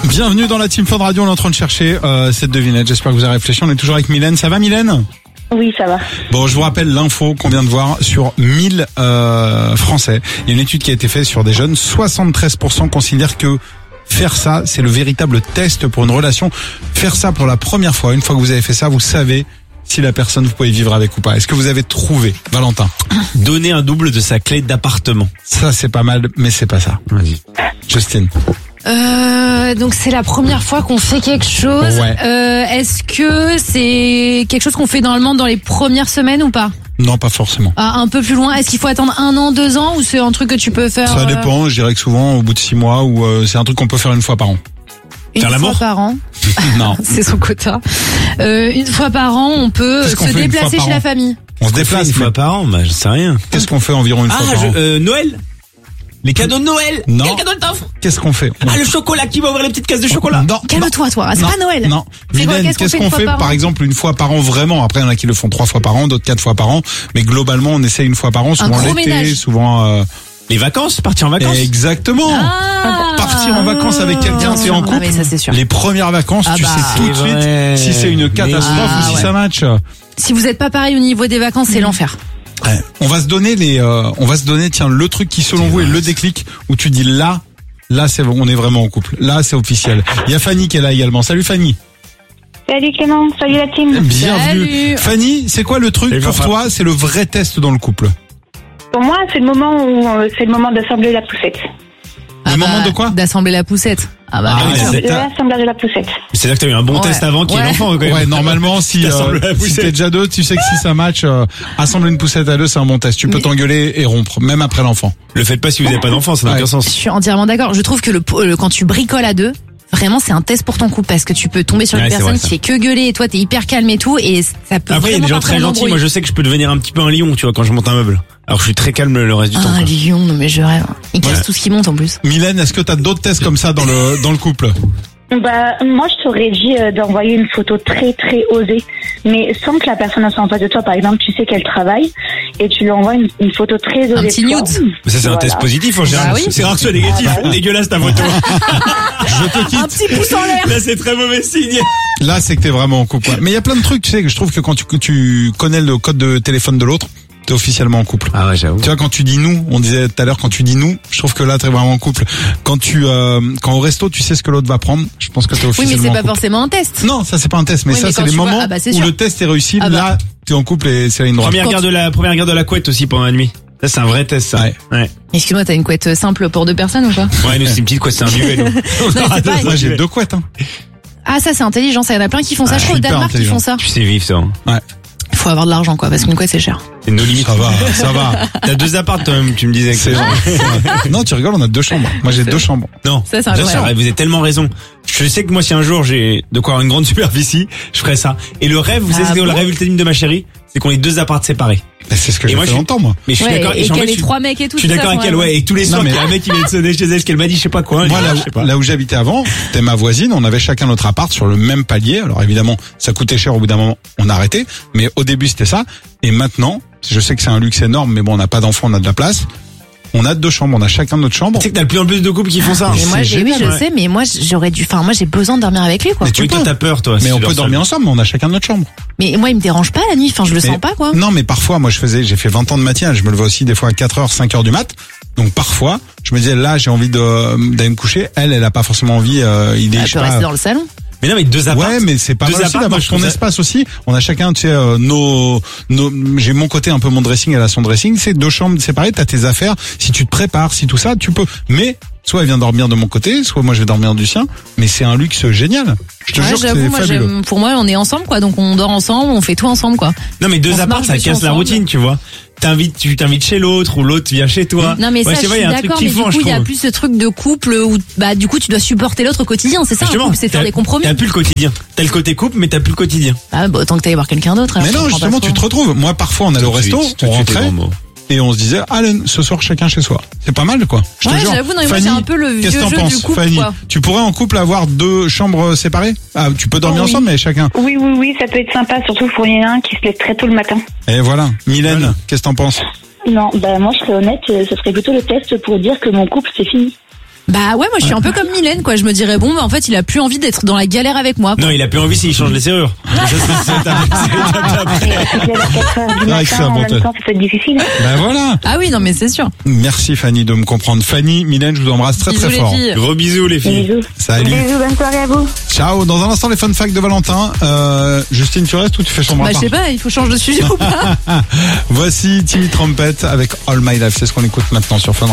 Bienvenue dans la Team Fun Radio, on est en train de chercher cette devinette. J'espère que vous avez réfléchi. On est toujours avec Mylène. Ça va, Mylène ? Oui, ça va. Bon, je vous rappelle l'info qu'on vient de voir sur 1000 Français. Il y a une étude qui a été faite sur des jeunes. 73% considèrent que faire ça, c'est le véritable test pour une relation. Faire ça pour la première fois, une fois que vous avez fait ça, vous savez si la personne vous pouvez vivre avec ou pas. Est-ce que vous avez trouvé, Valentin ? Donner un double de sa clé d'appartement. Ça, c'est pas mal, mais c'est pas ça. Vas-y. Justine. Donc c'est la première fois qu'on fait quelque chose. Ouais. Est-ce que c'est quelque chose qu'on fait normalement dans les premières semaines ou pas ? Non, pas forcément. Un peu plus loin. Est-ce qu'il faut attendre 1 an, 2 ans ou c'est un truc que tu peux faire Ça dépend, je dirais que souvent au bout de 6 mois ou c'est un truc qu'on peut faire une fois par an. Une Faire l'amour fois par an. Non. C'est son quota. Une fois par an, on peut Qu'est-ce qu'on se fait une fois déplacer par chez an la famille. On se déplace une fois par an, bah je sais rien. Qu'est-ce qu'on fait environ une fois par an ? Noël. Les cadeaux de Noël. Non. Quel cadeau de t'offre ? Qu'est-ce qu'on fait ? Ah, le chocolat, qui va ouvrir les petites caisses de chocolat ? Non. Calme-toi, toi. C'est Non. pas Noël. Non. C'est quoi, Mylène, qu'est-ce qu'on fait par exemple une fois par an vraiment ? Après, il y en a qui le font 3 fois par an, d'autres 4 fois par an. Mais globalement, on essaie une fois par an, souvent gros l'été, ménage. souvent... Les vacances, partir en vacances. Exactement. Partir en vacances avec quelqu'un, c'est en couple. Ah, mais ça, c'est sûr. Les premières vacances, Ah tu bah. sais tout de C'est suite vrai. si c'est une catastrophe Ah, ou si ouais. ça match. Si vous êtes pas pareil au niveau des vacances, c'est l'enfer. Ouais. On va se donner tiens, le truc qui selon vous est le déclic où tu dis là c'est on est vraiment en couple. Là, c'est officiel. Il y a Fanny qui est là également. Salut Fanny. Salut Clément, salut la team. Bienvenue. Salut. Fanny, c'est quoi le truc Salut, pour papa. toi, c'est le vrai test dans le couple? Pour moi, c'est le moment où c'est le moment d'assembler la poussette. Le moment de quoi? D'assembler la poussette. Ah bah, Ah, bien sûr. c'est- L'assemblage de la poussette. C'est-à-dire que t'as eu un bon Ouais. test avant qu'il y ait Ouais. l'enfant, quand même. Ouais, normalement, si T'assembles la si poussette. t'es déjà deux, tu sais que si ça match, assembler une poussette à deux, c'est un bon test. Tu peux t'engueuler et rompre, même après l'enfant. Le faites pas si vous n'avez pas d'enfant, ça n'a Ouais. aucun Je sens. suis entièrement d'accord. Je trouve que quand tu bricoles à deux, vraiment c'est un test pour ton couple parce que tu peux tomber sur une Ouais, c'est personne vrai, ça. qui fait que gueuler et toi t'es hyper calme et tout et ça peut Après, il y a vraiment des gens partir très en gentils. embrouille. Moi, je sais que je peux devenir un petit peu un lion, tu vois, quand je monte un meuble. Alors, je suis très calme le reste du temps. Un quoi. lion, non mais je rêve. Il casse Ouais. tout ce qui monte en plus. Mylène, est-ce que t'as d'autres tests comme ça dans le couple? Bah, moi, je t'aurais dit d'envoyer une photo très, très osée, mais sans que la personne soit en face de toi. Par exemple, tu sais qu'elle travaille et tu lui envoies une photo très osée. Un petit de toi. nude. Mais ça, c'est un Voilà. test positif en général. Bah oui. C'est rare que ce soit négatif. Ah bah oui. Dégueulasse ta photo. Je te quitte. Un petit pouce en l'air. Là, c'est très mauvais signe. Là, c'est que t'es vraiment en couple. Ouais. Mais il y a plein de trucs, tu sais, que je trouve que quand tu connais le code de téléphone de l'autre, t'es officiellement en couple. Ah ouais, j'avoue. Tu vois, quand tu dis nous, on disait tout à l'heure, quand tu dis nous, je trouve que là, t'es vraiment en couple. Quand au resto, tu sais ce que l'autre va prendre, je pense que t'es Oui officiellement mais c'est en pas couple. forcément un test. Non, ça c'est pas un test, mais Oui, ça mais c'est quand les tu vois- moments ah bah, c'est où sûr. le test est réussi. Ah bah. Là, t'es en couple et c'est la ligne droite. Première guerre de la couette aussi pendant la nuit. Ça, c'est un vrai test, ça. Ouais. Ouais. Excuse-moi, t'as une couette simple pour 2 personnes ou quoi? Ouais, nous, c'est une petite couette, c'est un duvet, nous. c'est pas Moi, j'ai 2 couettes. Hein. Ah ça c'est intelligent, ça y en a plein qui font ça. Ah, Je crois au hyper Danemark qui intelligent. font ça. Tu sais vivre, ça. Hein. Il faut avoir de l'argent quoi parce qu'une couette c'est cher. C'est nos limites. Ça va. T'as 2 apparts, toi même, tu me disais. C'est vrai. Non, tu rigoles, on a 2 chambres. Moi, j'ai 2 chambres. Non. Ça, c'est Bien sûr, incroyable. vous avez tellement raison. Je sais que moi, si un jour j'ai de quoi avoir une grande superficie, je ferai ça. Et le rêve, vous savez, Ah c'est bon le rêve ultime de ma chérie, c'est qu'on ait 2 apparts séparés. Mais c'est ce que Et j'ai moi, fait je suis- longtemps, moi. Mais je suis Ouais, d'accord. et en qu'elle fait, ait 3 mecs et tout. Je suis c'est d'accord ça, avec elle, ouais. ouais. Et tous les soirs, mais- il y a un mec qui vient de sonner chez elle, ce qu'elle m'a dit, je sais pas quoi. Moi, je sais pas. là où j'habitais avant, t'es ma voisine, on avait chacun notre appart sur le même palier. Alors évidemment, ça coûtait cher au bout d'un moment, on a arrêté. Mais au début, c'était ça. Et maintenant, je sais que c'est un luxe énorme, mais bon, on n'a pas d'enfants, on a de la place. On a 2 chambres, on a chacun notre chambre. Tu sais que t'as de plus en plus de couples qui font ça. Mais Et moi, c'est oui, génial, je ouais. sais, mais moi, moi, j'ai besoin de dormir avec lui, quoi. Mais tu Oui, toi, peux. t'as peur, toi. Mais si on tu peut dors dormir seul. ensemble, mais on a chacun notre chambre. Mais moi, il me dérange pas la nuit. Enfin, je le Mais- sens pas, quoi. Non, mais parfois, moi, j'ai fait 20 ans de matinale. Je me levais aussi des fois à 4h, 5h du mat. Donc parfois, je me disais, là, j'ai envie d'aller me coucher. Elle a pas forcément envie, il est, Elle je sais peut pas, rester dans le salon. Mais non, mais 2 apparts. ouais, mais c'est pas 2 mal aussi apparts, d'avoir moi, je ton trouve ça- espace aussi. On a chacun, tu sais, j'ai mon côté un peu mon dressing, elle a son dressing. C'est 2 chambres séparées, t'as tes affaires. Si tu te prépares, si tout ça, tu peux. Mais, soit elle vient dormir de mon côté, soit moi je vais dormir du sien. Mais c'est un luxe génial. Je te Ouais, jure que j'avoue, c'est moi, fabuleux. pour moi, on est ensemble, quoi. Donc, on dort ensemble, on fait tout ensemble, quoi. Non, mais 2 On se apparts, marche ça dessus casse la ensemble. routine, tu vois. Tu t'invites chez l'autre, ou l'autre vient chez toi. Non, mais Ouais, ça, je sais je pas, suis il y a un truc d'accord, mais du kiffant, coup, je il y a trouve. plus ce truc de couple où, bah, du coup, tu dois supporter l'autre au quotidien. C'est ça, un Justement, couple, c'est faire des compromis. T'as plus le quotidien. T'as le côté couple, mais t'as plus le quotidien. Ah, bah, autant que t'ailles voir quelqu'un d'autre. alors, Mais je non, comprends pas justement, trop. tu te retrouves. Moi, parfois, on allait au resto, Tout de on suite, les rentrait. grands mots. Et on se disait, allez, ce soir chacun chez soi. C'est pas mal, quoi. Je te Ouais, jure. j'avoue, non, mais moi, Fanny, c'est un peu le vieux qu'est-ce que t'en jeu penses, du couple, Fanny, quoi. tu pourrais en couple avoir 2 chambres séparées? Ah, tu peux dormir Oui. ensemble, mais chacun. Oui, ça peut être sympa, surtout pour il y en a un qui se lève très tôt le matin. Et voilà. Mylène, Voilà. qu'est-ce que t'en penses? Non, bah moi je serais honnête, ce serait plutôt le test pour dire que mon couple c'est fini. Bah ouais, moi je suis un peu comme Mylène, quoi. Je me dirais bon, bah, en fait, il a plus envie d'être dans la galère avec moi, quoi. Non, il a plus envie s'il change les serrures. Ça, c'est Toutes les 4 heures du Ouais, que ça matin, en monte. même temps, ça peut être difficile. Ben voilà. Ah oui, non mais c'est sûr. Merci Fanny de me comprendre. Fanny, Mylène, je vous embrasse très Bisous très les fort. filles. Gros bisous, les filles. Bisous. Salut. Bisous, bonne soirée à vous. Ciao. Dans un instant, les fun facts de Valentin. Justine, tu restes ou tu fais chambre Bah à je part? sais pas, il faut changer de sujet ou pas. Voici Timmy Trumpet avec All My Life. C'est ce qu'on écoute maintenant sur Fun.